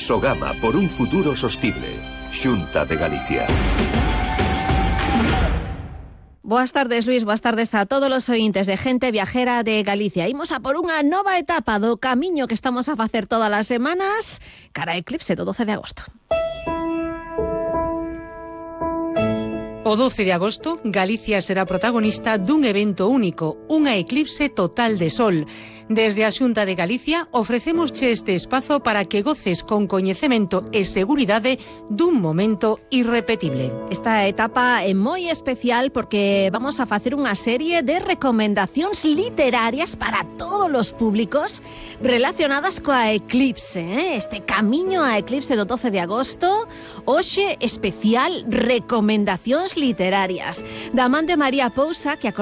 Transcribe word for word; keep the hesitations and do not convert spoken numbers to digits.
Sogama por un futuro sostible. Xunta de Galicia. Boas tardes, Luis, boas tardes a todos os ointes de Gente Viajera de Galicia. Imos a por unha nova etapa do camiño que estamos a facer todas as semanas cara a Eclipse do doce de agosto. O doce de agosto, Galicia será protagonista dun evento único, unha eclipse total de sol. Desde a Xunta de Galicia ofrecemosche este espazo para que goces con coñecemento e seguridade dun momento irrepetible. Esta etapa é moi especial porque vamos a facer unha serie de recomendacións literarias para todos os públicos relacionadas coa eclipse, eh? Este camiño a eclipse do doce de agosto, hoxe especial recomendacións literarias. Da man de María Pousa, que a